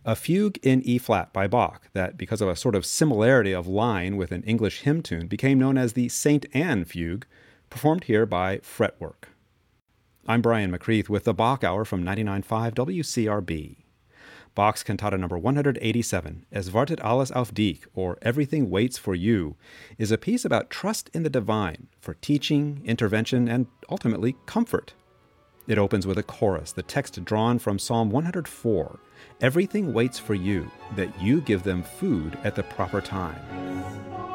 A fugue in E flat by Bach that, because of a sort of similarity of line with an English hymn tune, became known as the St. Anne Fugue, performed here by Fretwork. I'm Brian McCreath with the Bach Hour from 99.5 WCRB. Bach's Cantata number 187, Es wartet alles auf dich, or Everything Waits for You, is a piece about trust in the divine for teaching, intervention, and ultimately comfort. It opens with a chorus, the text drawn from Psalm 104, Everything waits for you, that you give them food at the proper time.